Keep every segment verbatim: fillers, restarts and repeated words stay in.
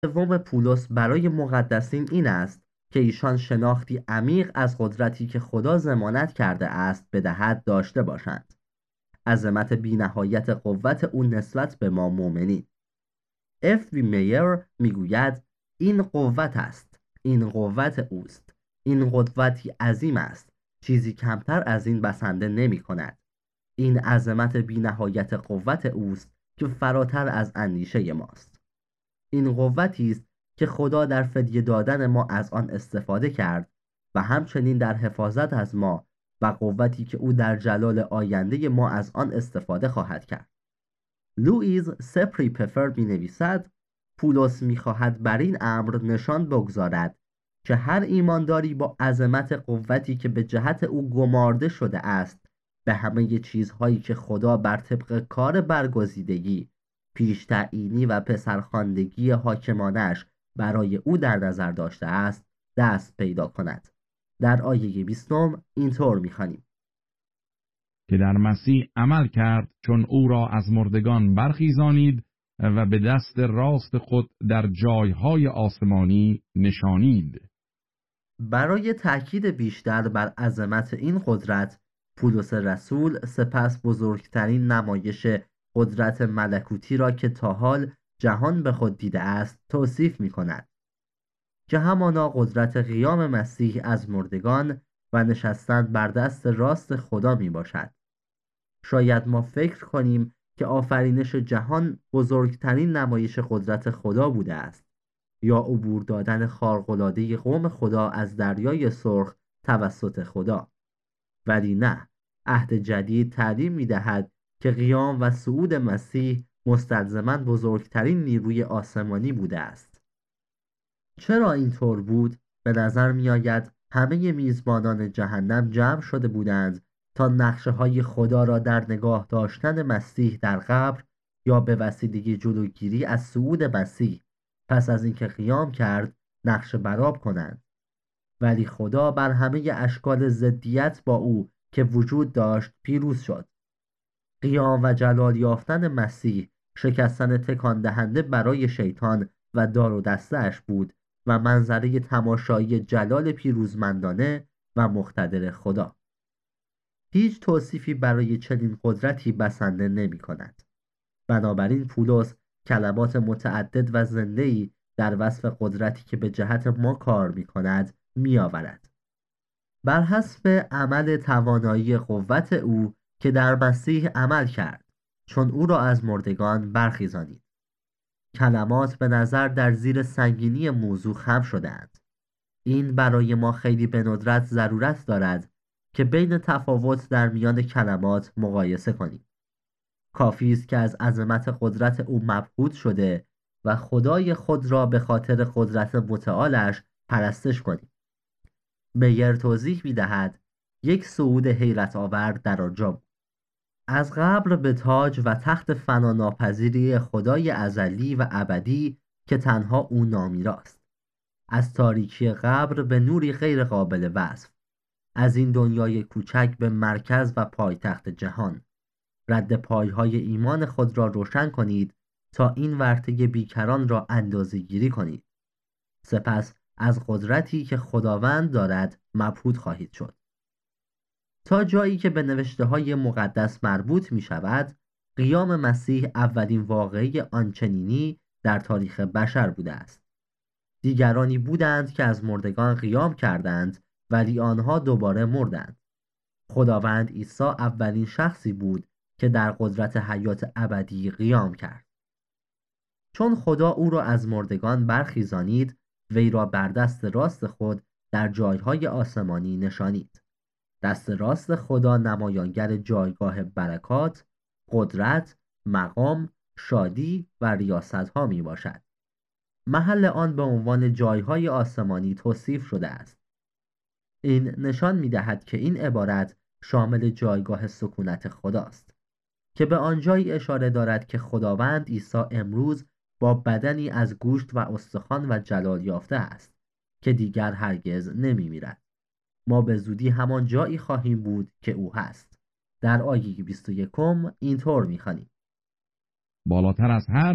سوم پولس برای مقدسین این است که ایشان شناختی عمیق از قدرتی که خدا ضمانت کرده است بدهد داشته باشند. عظمت بی‌نهایت قوت او نسبت به ما مؤمنین. اف وی میر میگوید این قوت است، این قوت اوست، این قدرتی عظیم است، چیزی کمتر از این بسنده نمی کند. این عظمت بی‌نهایت قوت اوست که فراتر از اندیشه ماست. این قوتی است که خدا در فدیه دادن ما از آن استفاده کرد و همچنین در حفاظت از ما و قوتی که او در جلال آینده ما از آن استفاده خواهد کرد. لوئیز سپری پفر می نویسد پولس می خواهد بر این امر نشان بگذارد که هر ایمانداری با عظمت قوتی که به جهت او گمارده شده است به همه چیزهایی که خدا بر طبق کار برگزیدگی، پیش تعیینی و پسرخواندگی حاکمانش برای او در نظر داشته است دست پیدا کند. در آیه بیستم اینطور می‌خوانیم که در مسیح عمل کرد چون او را از مردگان برخیزانید و به دست راست خود در جایهای آسمانی نشانید. برای تأکید بیشتر بر عظمت این قدرت، پولس رسول سپس بزرگترین نمایش قدرت ملکوتی را که تا حال جهان به خود دیده است توصیف می کند که همانا قدرت قیام مسیح از مردگان و نشستن بر دست راست خدا می باشد. شاید ما فکر کنیم که آفرینش جهان بزرگترین نمایش قدرت خدا بوده است یا عبور دادن خارق‌العاده قوم خدا از دریای سرخ توسط خدا. ولی نه، عهد جدید تعلیم می دهد که قیام و صعود مسیح مستلزماً بزرگترین نیروی آسمانی بوده است. چرا اینطور بود؟ به نظر می آید همه میزبانان جهنم جمع شده بودند تا نقشه های خدا را در نگاه داشتن مسیح در قبر یا به وسیله جلوگیری از صعود مسیح پس از اینکه قیام کرد نقشه برآب کنند. ولی خدا بر همه اشکال ضدیت با او که وجود داشت پیروز شد. قیام و جلال یافتن مسیح شکستن تکان دهنده برای شیطان و دار و دسته‌اش بود و منظره تماشایی جلال پیروزمندانه و مقتدر خدا. هیچ توصیفی برای چنین قدرتی بسنده نمی کند. بنابراین پولس کلمات متعدد و زنده‌ای در وصف قدرتی که به جهت ما کار می کند می آورد. بر حسب عمل توانایی قوت او که در مسیح عمل کرد چون او را از مردگان برخیزانید. کلمات به نظر در زیر سنگینی موضوع خم شده‌اند. این برای ما خیلی به ندرت ضرورت دارد که بین تفاوت در میان کلمات مقایسه کنیم. کافی است که از عظمت قدرت او مبهوت شده و خدای خود را به خاطر قدرت متعالش پرستش کنیم. میر توضیح می دهد یک صعود حیرت آور در آنجا بود. از قبر به تاج و تخت فناناپذیری خدای ازلی و ابدی که تنها او نامیراست. از تاریکی قبر به نوری غیر قابل وصف. از این دنیای کوچک به مرکز و پایتخت جهان. رد پایهای ایمان خود را روشن کنید تا این ورطه بیکران را اندازه گیری کنید. سپس از قدرتی که خداوند دارد مبهوت خواهید شد. تا جایی که به نوشته های مقدس مربوط می شود، قیام مسیح اولین واقعه آنچنینی در تاریخ بشر بوده است. دیگرانی بودند که از مردگان قیام کردند ولی آنها دوباره مردند. خداوند عیسی اولین شخصی بود که در قدرت حیات ابدی قیام کرد. چون خدا او را از مردگان برخیزانید، وی را بر دست راست خود در جایهای آسمانی نشانید. دست راست خدا نمایانگر جایگاه برکات، قدرت، مقام، شادی و ریاست ها می باشد. محل آن به عنوان جایهای آسمانی توصیف شده است. این نشان می دهد که این عبارت شامل جایگاه سکونت خداست که به آنجایی اشاره دارد که خداوند عیسی امروز با بدنی از گوشت و استخوان و جلال یافته است که دیگر هرگز نمی میرد. ما به زودی همان جایی خواهیم بود که او هست. در آیه بیست و یک اینطور می خوانیم: بالاتر از هر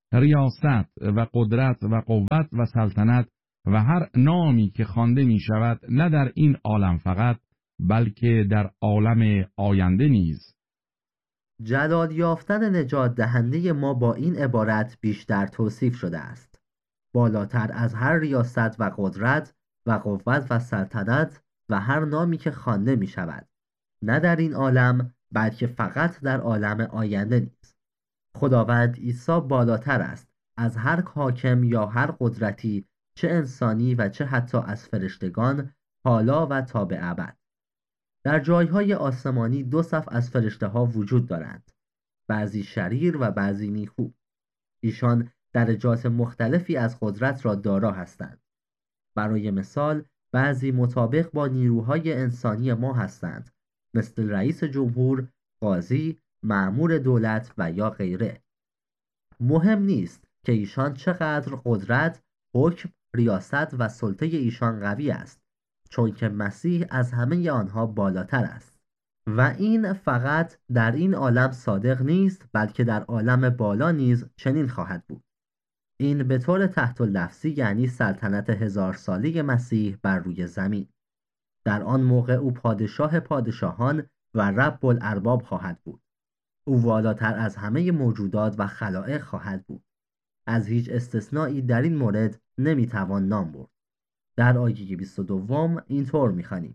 ریاست و قدرت و قوت و سلطنت و هر نامی که خوانده می شود، نه در این عالم فقط، بلکه در عالم آینده نیز. جلال یافتن نجات دهنده ما با این عبارت بیشتر توصیف شده است: بالاتر از هر ریاست و قدرت و قوت و سلطنت و هر نامی که خوانده می شود، نه در این عالم بلکه فقط در عالم آینده نیز. خداوند عیسی بالاتر است از هر حاکم یا هر قدرتی، چه انسانی و چه حتی از فرشتگان، حالا و تا به ابد. در جایهای آسمانی دو صف از فرشته ها وجود دارند، بعضی شریر و بعضی نیکو. ایشان درجات مختلفی از قدرت را دارا هستند. برای مثال، بعضی مطابق با نیروهای انسانی ما هستند، مثل رئیس جمهور، قاضی، مأمور دولت و یا غیره. مهم نیست که ایشان چقدر قدرت، حکم، ریاست و سلطه ایشان قوی است، چون که مسیح از همه آنها بالاتر است. و این فقط در این عالم صادق نیست، بلکه در عالم بالا نیز چنین خواهد بود. این به طور تحت لفظی یعنی سلطنت هزار ساله مسیح بر روی زمین. در آن موقع او پادشاه پادشاهان و رب الارباب خواهد بود. او والاتر از همه موجودات و خلائق خواهد بود. از هیچ استثنایی در این مورد نمیتوان نام برد. در آیه بیست و دو اینطور می‌خوانیم: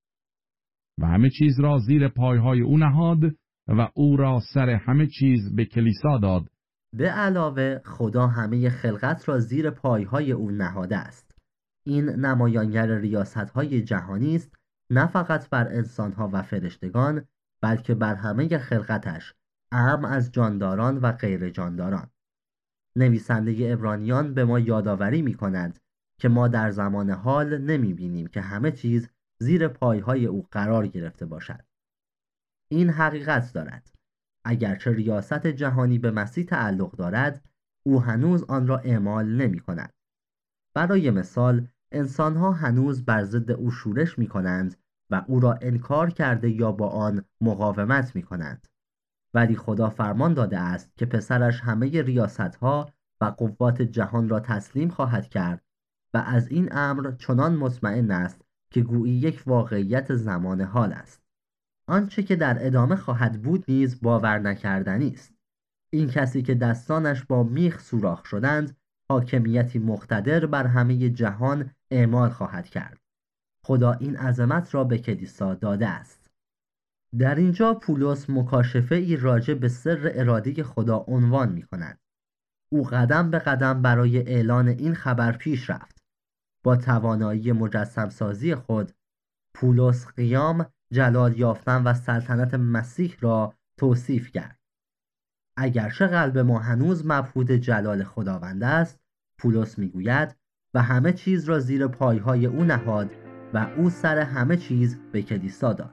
و همه چیز را زیر پایهای او نهاد و او را سر همه چیز به کلیسا داد. به علاوه خدا همه خلقت را زیر پایهای او نهاده است. این نمایانگر ریاست‌های جهانی است، نه فقط بر انسان‌ها و فرشتگان، بلکه بر همه خلقتش، اعم از جانداران و غیر جانداران. نویسنده عبرانیان به ما یادآوری می‌کند که ما در زمان حال نمی‌بینیم که همه چیز زیر پایهای او قرار گرفته باشد. این حقیقت دارد: اگرچه ریاست جهانی به مسیح تعلق دارد، او هنوز آن را اعمال نمی‌کند. برای مثال، انسان‌ها هنوز بر ضد او شورش می‌کنند و او را انکار کرده یا با آن مقاومت می‌کنند. ولی خدا فرمان داده است که پسرش همه ریاست‌ها و قوات جهان را تسلیم خواهد کرد و از این امر چنان مطمئن است که گویی یک واقعیت زمان حال است. آنچه که در ادامه خواهد بود نیز باور نکردنی است. این کسی که دستانش با میخ سوراخ شدند، حاکمیتی مقتدر بر همه جهان اعمال خواهد کرد. خدا این عظمت را به کلیسا داده است. در اینجا پولس مکاشفه ای راجع به سر اراده خدا عنوان می کند. او قدم به قدم برای اعلان این خبر پیش رفت. با توانایی مجسم سازی خود، پولس قیام، جلال یافتن و سلطنت مسیح را توصیف کرد. اگرچه قلب ما هنوز مبهوت جلال خداوند است، پولس میگوید و همه چیز را زیر پایهای او نهاد و او سر همه چیز به کلیسا داد.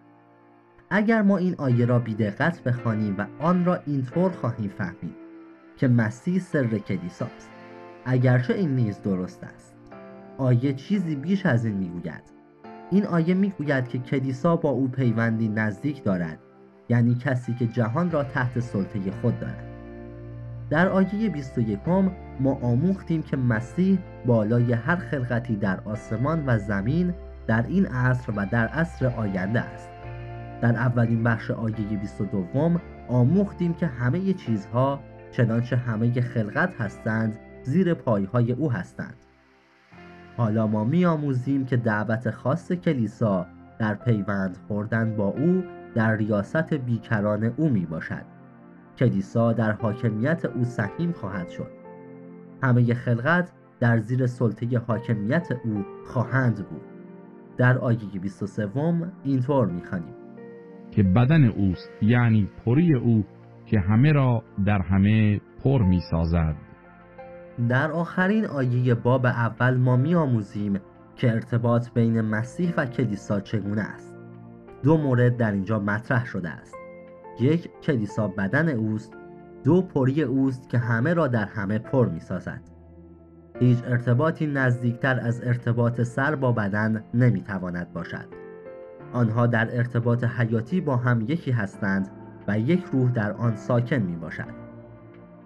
اگر ما این آیه را بی‌دقت بخوانیم و آن را اینطور خواهیم فهمید که مسیح سر کلیساست، اگرچه این نیز درست است. آیه چیزی بیش از این میگوید. این آیه میگوید که کلیسا با او پیوندی نزدیک دارد، یعنی کسی که جهان را تحت سلطه خود دارد. در آیه بیست و یک ما آموختیم که مسیح بالای هر خلقتی در آسمان و زمین در این عصر و در عصر آینده است. در اولین بخش آیه بیست و دو آموختیم که همه چیزها چنانچه همه خلقت هستند زیر پایهای او هستند. حالا ما می آموزیم که دعوت خاص کلیسا در پیوند خوردن با او در ریاست بیکران او می باشد. کلیسا در حاکمیت او سهیم خواهد شد. همه خلقت در زیر سلطه حاکمیت او خواهند بود. در آیه بیست و سه اینطور می خوانیم که بدن اوست، یعنی پری او که همه را در همه پر می سازد. در آخرین آیه باب اول ما می آموزیم که ارتباط بین مسیح و کلیسا چگونه است. دو مورد در اینجا مطرح شده است. یک، کلیسا بدن اوست. دو، پری اوست که همه را در همه پر می سازد. هیچ ارتباطی نزدیکتر از ارتباط سر با بدن نمی تواند باشد. آنها در ارتباط حیاتی با هم یکی هستند و یک روح در آن ساکن می باشد.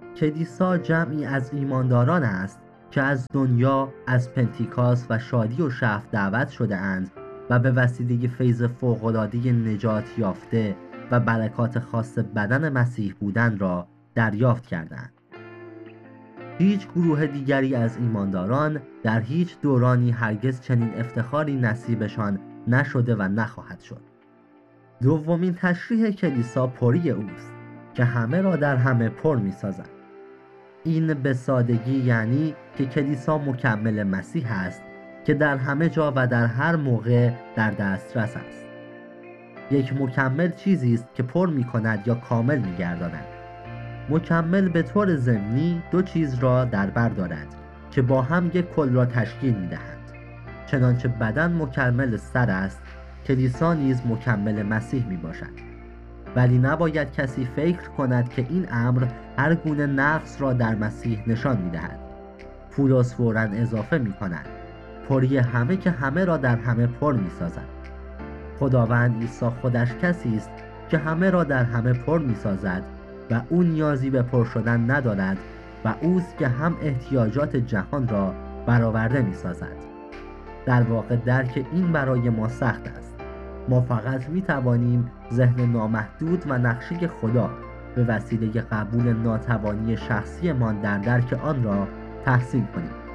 کلیسا جمعی از ایمانداران است که از دنیا، از پنتیکاست و شادی و شفق دعوت شده اند و به وسیله فیض فوق‌العاده نجات یافته و برکات خاص بدن مسیح بودن را دریافت کردند. هیچ گروه دیگری از ایمانداران در هیچ دورانی هرگز چنین افتخاری نصیبشان نشده و نخواهد شد. دومین تشریح کلیسا پری اوست که همه را در همه پر می سازد. این به سادگی یعنی که کلیسا مکمل مسیح است که در همه جا و در هر موقع در دسترس است. یک مکمل چیزی است که پر می کند یا کامل می گرداند. مکمل به طور ضمنی دو چیز را در بر دارد که با هم یک کل را تشکیل می دهند. چنانچه بدن مکمل سر است، کلیسا نیز مکمل مسیح می باشد. ولی نباید کسی فکر کند که این امر هر گونه نقص را در مسیح نشان می دهد. پولس فوراً اضافه می کند: پری همه که همه را در همه پر می سازد. خداوند عیسی خودش کسی است که همه را در همه پر می سازد و او نیازی به پر شدن ندارد و اوست که هم احتیاجات جهان را برآورده می سازد. در واقع درک این برای ما سخت است. ما فقط می توانیم ذهن نامحدود و نقشه خدا به وسیله قبول ناتوانی شخصی ما در درک آن را تحسین کنیم.